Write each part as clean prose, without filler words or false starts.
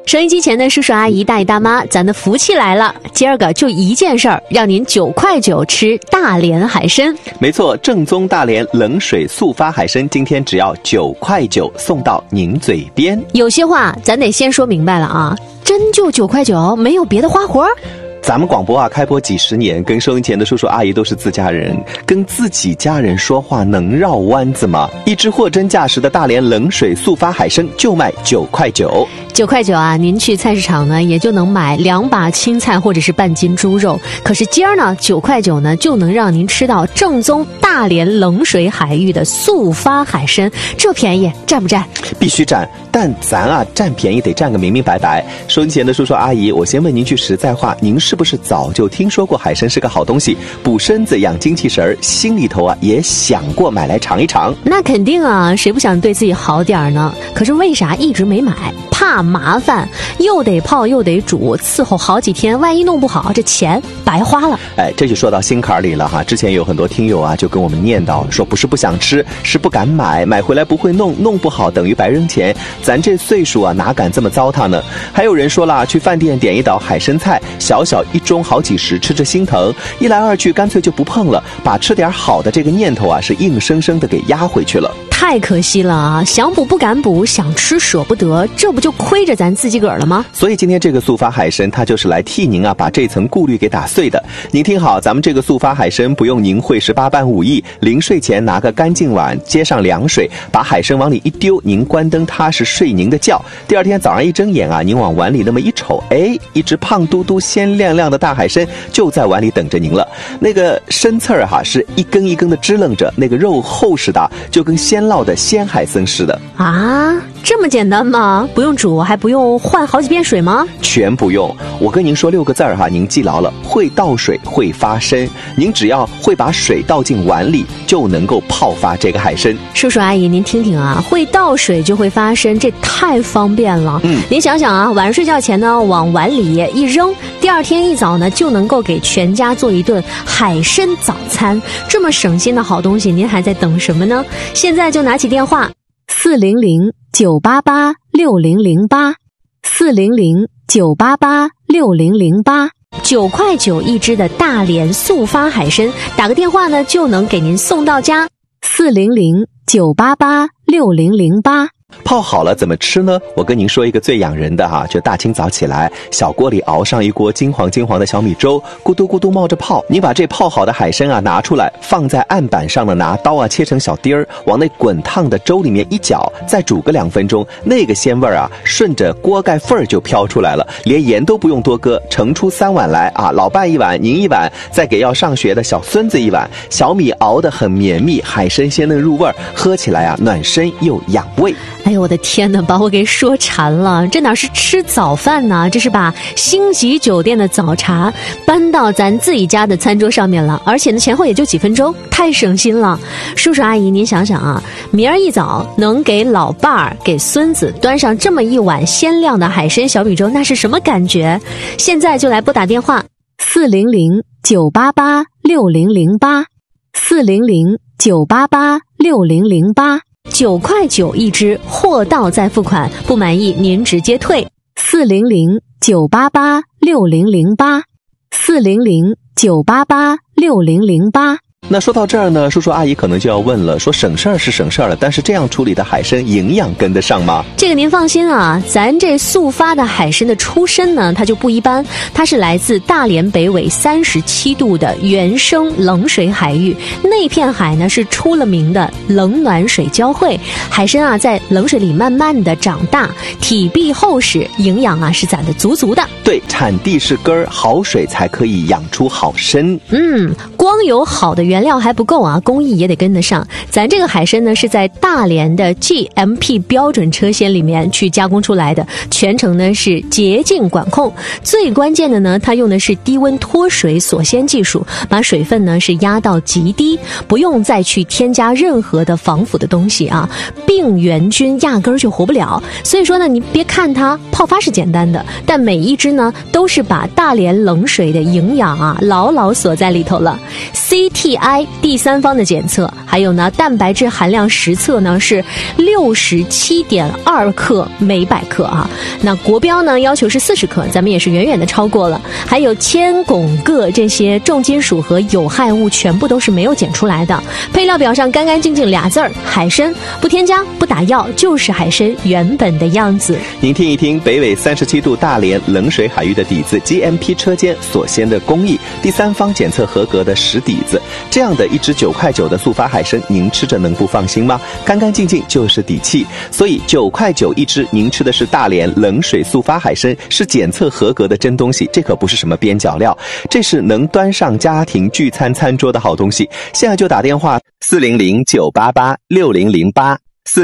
收音机前的叔叔阿姨大爷大妈，咱的福气来了，今儿个就一件事儿，让您9块9吃大连海参。 没错，正宗大连冷水速发海参，今天只要9块9送到您嘴边。 有些话咱得先说明白了啊，真就9块9，没有别的花活。 咱们广播啊，开播几十年，跟收音前的叔叔阿姨都是自家人，跟自己家人说话能绕弯子吗？一只货真价实的大连冷水速发海参就卖9块9。 9块9啊，您去菜市场呢，也就能买2把青菜或者是半斤猪肉。可是今儿呢，9块9呢，就能让您吃到正宗大连冷水海域的速发海参，这便宜占不占？ 必须占，但咱啊占便宜得占个明明白白。收音前的叔叔阿姨，我先问您句实在话，您是不是早就听说过海参是个好东西，补身子养精气神，心里头啊也想过买来尝一尝？ 那肯定啊，谁不想对自己好点呢？可是为啥一直没买？怕麻烦，又得泡又得煮，伺候好几天，万一弄不好，这钱白花了。 这就说到心坎里了哈。之前有很多听友啊就跟我们念叨说，不是不想吃，是不敢买，买回来不会弄，弄不好等于白扔钱，咱这岁数啊哪敢这么糟蹋呢？还有人说了，去饭店点一道海参菜，小小一盅好几十，吃着心疼，一来二去干脆就不碰了，把吃点好的这个念头啊是硬生生的给压回去了。 太可惜了啊！想补不敢补，想吃舍不得，这不就亏着咱自己个儿了吗？ 所以今天这个速发海参，它就是来替您啊把这层顾虑给打碎的。您听好，咱们这个速发海参不用您会18般武艺，临睡前拿个干净碗，接上凉水，把海参往里一丢，您关灯踏实睡您的觉。第二天早上一睁眼啊，您往碗里那么一瞅，一只胖嘟嘟鲜亮亮的大海参就在碗里等着您了。那个参刺儿哈是一根一根的支棱着，那个肉厚实的，就跟鲜烙的鲜海参似的啊！这么简单吗？不用煮，还不用换好几遍水吗？ 全不用。我跟您说6个字儿哈，您记牢了：会倒水，会发参。您只要会把水倒进碗里，就能够泡发这个海参。 叔叔阿姨，您听听啊，会倒水就会发参，这太方便了。您想想啊，晚上睡觉前呢，往碗里一扔，第二天一早呢，就能够给全家做一顿海参早餐。这么省心的好东西，您还在等什么呢？现在就拿起电话400-988-6008 400-988-6008 9块9一只的大连速发海参，打个电话呢就能给您送到家。400-988-6008。 泡好了怎么吃呢？我跟您说一个最养人的哈，就大清早起来，小锅里熬上一锅金黄金黄的小米粥，咕嘟咕嘟冒着泡。你把这泡好的海参啊拿出来，放在案板上呢，拿刀啊切成小丁儿，往那滚烫的粥里面一搅，再煮个2分钟，那个鲜味啊顺着锅盖缝儿就飘出来了，连盐都不用多搁，盛出3碗来啊，老伴1碗，您1碗，再给要上学的小孙子1碗。小米熬得很绵密，海参鲜嫩入味，喝起来啊暖身又养胃。 哎呦我的天哪，把我给说馋了，这哪是吃早饭呢，这是把星级酒店的早茶搬到咱自己家的餐桌上面了，而且呢前后也就几分钟，太省心了。叔叔阿姨您想想啊，明儿一早能给老伴儿给孙子端上这么一碗鲜亮的海参小米粥，那是什么感觉？现在就来拨打电话400-988-6008 400-988-6008 9块9一只，货到再付款，不满意您直接退。400-988-6008 400-988-6008。 那说到这儿呢，叔叔阿姨可能就要问了，说省事儿是省事儿了，但是这样处理的海参营养跟得上吗？ 这个您放心啊，咱这速发的海参的出身呢，它就不一般，它是来自大连北纬37度的原生冷水海域，那片海呢是出了名的冷暖水交汇，海参啊在冷水里慢慢的长大，体壁厚实，营养啊是攒得足足的。 对，产地是根儿，好水才可以养出好参。 光有好的原料还不够啊，工艺也得跟得上。咱这个海参呢是在大连的 GMP 标准车间里面去加工出来的，全程呢是洁净管控。最关键的呢，它用的是低温脱水锁鲜技术，把水分呢是压到极低，不用再去添加任何的防腐的东西啊，病原菌压根儿就活不了。所以说呢，你别看它泡发是简单的，但每一只呢都是把大连冷水的营养啊牢牢锁在里头了。 CTI 第三方的检测，还有呢蛋白质含量实测呢是67.2克每100克啊。那国标呢要求是40克，咱们也是远远的超过了。还有铅、汞、铬这些重金属和有害物全部都是没有检出来的。配料表上干干净净俩字儿，海参，不添加不打药，就是海参原本的样子。 您听一听北纬37度大连冷水海域的底子 GMP 车间所鲜的工艺，第三方检测合格的实底子，这样的一只9块9的速发海参，您吃着能不放心吗？干干净净就是底气。所以9块9一只，您吃的是大连冷水速发海参，是检测合格的真东西，这可不是什么边角料，这是能端上家庭聚餐餐桌的好东西。现在就打电话400-988-6008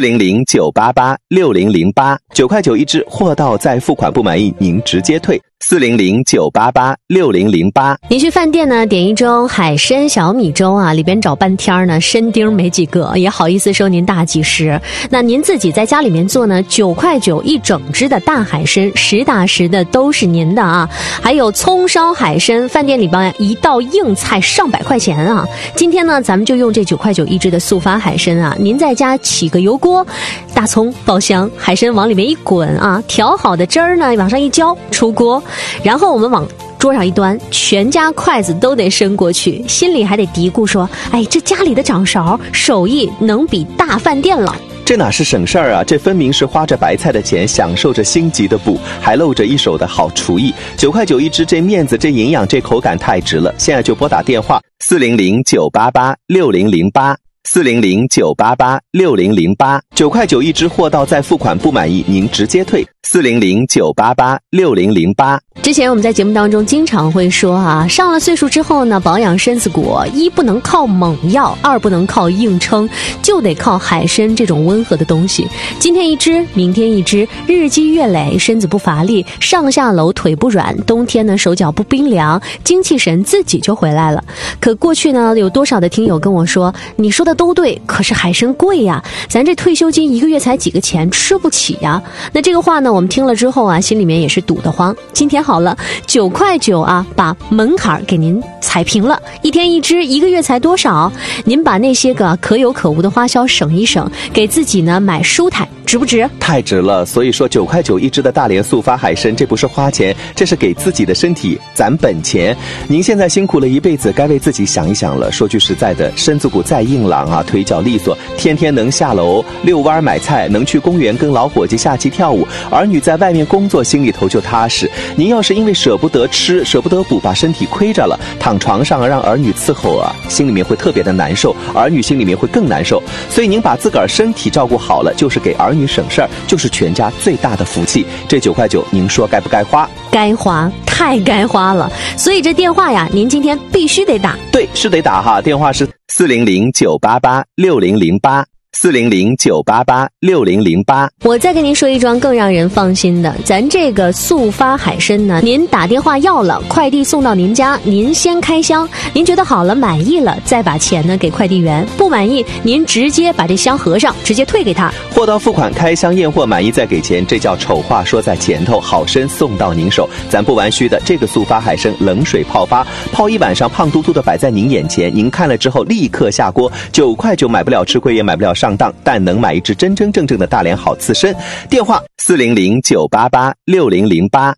400-988-6008， 9块9一只，货到再付款不满意您直接退。400-988-6008。 您去饭店呢点一盅海参小米粥啊，里边找半天呢参丁没几个，也好意思收您大几十。那您自己在家里面做呢，9块9一整只的大海参，实打实的都是您的啊。还有葱烧海参，饭店里边一道硬菜上百块钱啊。今天呢咱们就用这9块9一只的速发海参啊，您在家起个油锅，大葱爆香，海参往里面一滚啊，调好的汁儿呢往上一浇，出锅。然后我们往桌上一端，全家筷子都得伸过去，心里还得嘀咕说，哎，这家里的掌勺手艺能比大饭店了。 这哪是省事儿啊，这分明是花着白菜的钱，享受着星级的补，还露着一手的好厨艺。9块9一只，这面子，这营养，这口感太值了。现在就拨打电话400-988-6008 400-988-6008， 9块9一只，货到再付款不满意您直接退。400-988-6008。 之前我们在节目当中经常会说啊，上了岁数之后呢，保养身子骨，一不能靠猛药，二不能靠硬撑，就得靠海参这种温和的东西。今天一只，明天一只，日积月累，身子不乏力，上下楼腿不软，冬天呢手脚不冰凉，精气神自己就回来了。可过去呢，有多少的听友跟我说，你说的都对，可是海参贵呀，咱这退休金一个月才几个钱，吃不起呀。那这个话呢，我们听了之后啊，心里面也是堵得慌。今天好了，9块9啊，把门槛给您踩平了，一天一只，一个月才多少？您把那些个可有可无的花销省一省，给自己呢买舒坦，值不值？ 太值了。所以说9块9一只的大连速发海参，这不是花钱，这是给自己的身体攒本钱。您现在辛苦了一辈子，该为自己想一想了。说句实在的，身子骨再硬朗啊，腿脚利索，天天能下楼遛弯买菜，能去公园跟老伙计下棋跳舞，儿女在外面工作，心里头就踏实。您要是因为舍不得吃舍不得补，把身体亏着了，躺床上让儿女伺候啊，心里面会特别的难受，儿女心里面会更难受。所以您把自个儿身体照顾好了，就是给儿女省事儿，就是全家最大的福气。这9块9您说该不该花？ 该花，太该花了。所以这电话呀，您今天必须得打。 对，是得打哈，电话是400-988-6008 400-988-6008。 我再跟您说一桩更让人放心的，咱这个速发海参呢，您打电话要了，快递送到您家，您先开箱，您觉得好了满意了，再把钱呢给快递员，不满意您直接把这箱合上，直接退给他。 货到付款，开箱验货，满意再给钱，这叫丑话说在前头，好参送到您手。咱不玩虚的，这个速发海参冷水泡发，泡一晚上，胖嘟嘟的摆在您眼前，您看了之后立刻下锅。9块9买不了吃亏，也买不了上当，但能买一只真真正正的大连好刺参。电话400-988-6008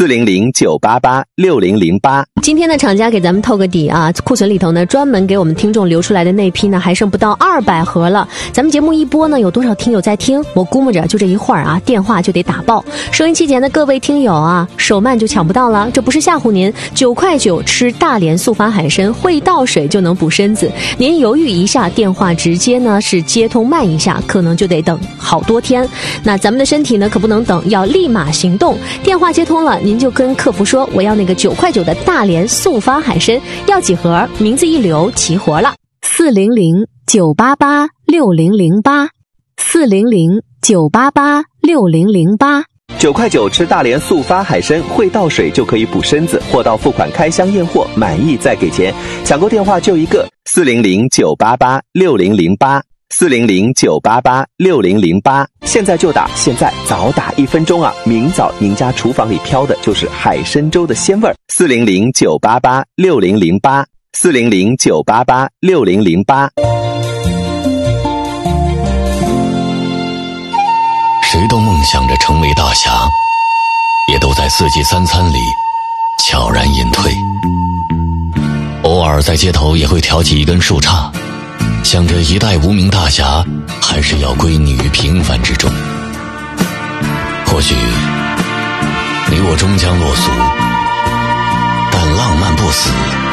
400-988-6008。 今天的厂家给咱们透个底啊，库存里头呢专门给我们听众留出来的那批呢还剩不到200盒了。咱们节目一播呢，有多少听友在听？我估摸着就这一会儿啊，电话就得打爆。收音机前的各位听友啊，手慢就抢不到了，这不是吓唬您。9块9吃大连速发海参，会倒水就能补身子。您犹豫一下，电话直接呢是接通慢一下，可能就得等好多天。那咱们的身体呢可不能等，要立马行动。电话接通了，您就跟客服说，我要那个9块9的大连速发海参，要几盒？名字一留，齐活了。400-988-6008 400-988-6008。 9块9吃大连速发海参，会倒水就可以补身子，货到付款，开箱验货，满意再给钱。抢购电话就一个400-988-6008 400-988-6008。现在就打，现在早打1分钟啊，明早您家厨房里飘的就是海参粥的鲜味儿。400-988-6008 400-988-6008。 谁都梦想着成为大侠，也都在四季三餐里悄然隐退。偶尔在街头也会挑起一根树杈，想着一代无名大侠还是要归泥于平凡之中。或许你我终将落俗，但浪漫不死，